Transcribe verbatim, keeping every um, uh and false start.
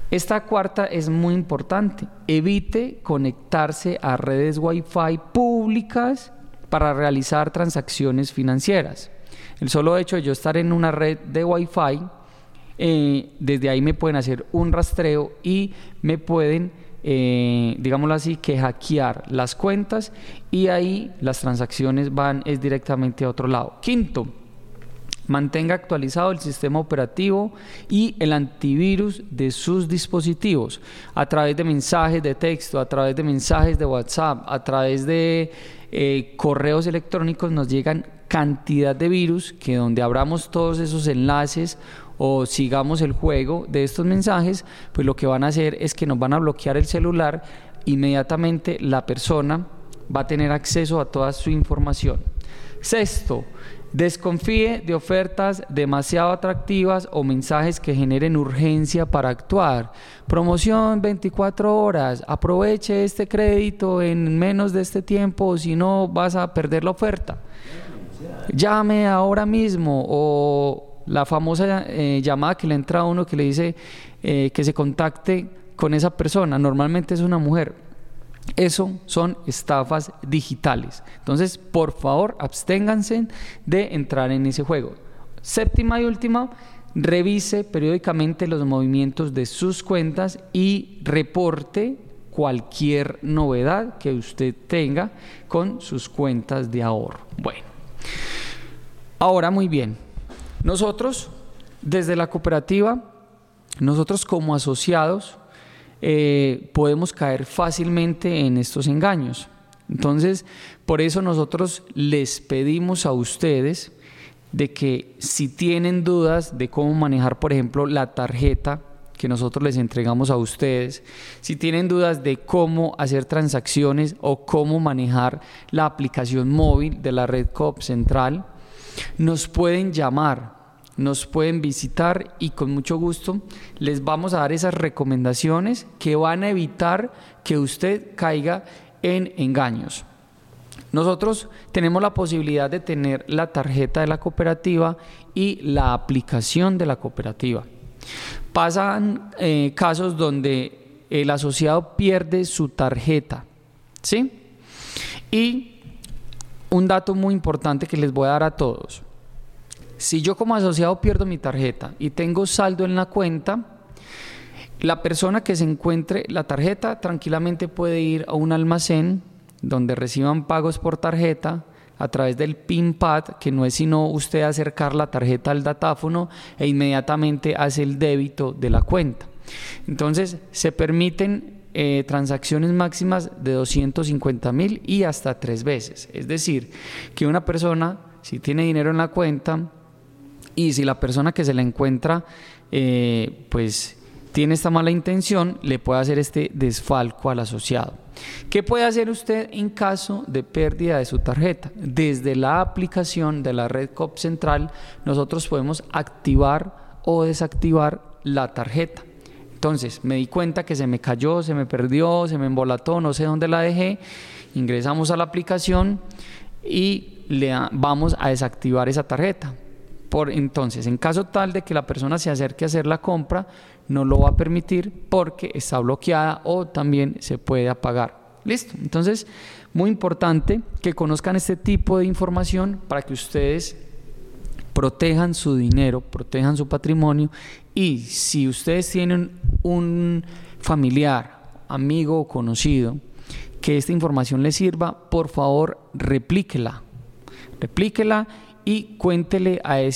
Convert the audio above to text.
Esta cuarta es muy importante. Evite conectarse a redes Wi-Fi públicas para realizar transacciones financieras. El solo hecho de yo estar en una red de Wi-Fi, eh, desde ahí me pueden hacer un rastreo y me pueden, eh, digámoslo así, que hackear las cuentas, y ahí las transacciones van es directamente a otro lado. Quinto, mantenga actualizado el sistema operativo y el antivirus de sus dispositivos a través de mensajes de texto, a través de mensajes de WhatsApp, a través de eh, correos electrónicos. Nos llegan cantidad de virus que, donde abramos todos esos enlaces o sigamos el juego de estos mensajes, pues lo que van a hacer es que nos van a bloquear el celular. Inmediatamente la persona va a tener acceso a toda su información. Sexto, desconfíe de ofertas demasiado atractivas o mensajes que generen urgencia para actuar. Promoción veinticuatro horas, aproveche este crédito en menos de este tiempo, o si no vas a perder la oferta. Llame ahora mismo, o la famosa eh, llamada que le entra a uno que le dice eh, que se contacte con esa persona. Normalmente es una mujer. Eso son estafas digitales. Entonces, por favor, absténganse de entrar en ese juego. Séptima y última, revise periódicamente los movimientos de sus cuentas y reporte cualquier novedad que usted tenga con sus cuentas de ahorro. Bueno, ahora muy bien. Nosotros, desde la cooperativa, nosotros como asociados, Eh, podemos caer fácilmente en estos engaños. Entonces, por eso nosotros les pedimos a ustedes de que si tienen dudas de cómo manejar, por ejemplo, la tarjeta que nosotros les entregamos a ustedes, si tienen dudas de cómo hacer transacciones o cómo manejar la aplicación móvil de la red Coop Central, nos pueden llamar, nos pueden visitar, y con mucho gusto les vamos a dar esas recomendaciones que van a evitar que usted caiga en engaños. Nosotros tenemos la posibilidad de tener la tarjeta de la cooperativa y la aplicación de la cooperativa. Pasan eh, casos donde el asociado pierde su tarjeta, ¿sí? Y un dato muy importante que les voy a dar a todos: si yo como asociado pierdo mi tarjeta y tengo saldo en la cuenta, la persona que se encuentre la tarjeta tranquilamente puede ir a un almacén donde reciban pagos por tarjeta a través del PIN Pad, que no es sino usted acercar la tarjeta al datáfono e inmediatamente hace el débito de la cuenta. Entonces se permiten eh, transacciones máximas de doscientos cincuenta mil y hasta tres veces. Es decir, que una persona, si tiene dinero en la cuenta, y si la persona que se la encuentra eh, pues tiene esta mala intención, le puede hacer este desfalco al asociado. ¿Qué puede hacer usted en caso de pérdida de su tarjeta? Desde la aplicación de la red Coop Central, nosotros podemos activar o desactivar la tarjeta. Entonces, me di cuenta que se me cayó, se me perdió, se me embolató, no sé dónde la dejé. Ingresamos a la aplicación y le vamos a desactivar esa tarjeta. Por entonces, en caso tal de que la persona se acerque a hacer la compra, no lo va a permitir porque está bloqueada, o también se puede apagar. Listo. Entonces, muy importante que conozcan este tipo de información para que ustedes protejan su dinero, protejan su patrimonio, y si ustedes tienen un familiar, amigo o conocido que esta información les sirva, por favor, replíquela. Replíquela y cuéntele a ese